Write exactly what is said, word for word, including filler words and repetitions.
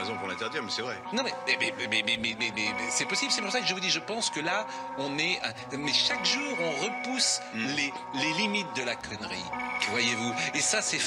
raison pour l'interdire, mais c'est vrai. Non mais, mais, mais, mais, mais, mais, mais, mais c'est possible, c'est pour ça que je vous dis, je pense que là, on est... Mais chaque jour, on repousse mm. les, les limites de la connerie, voyez-vous. Et ça, c'est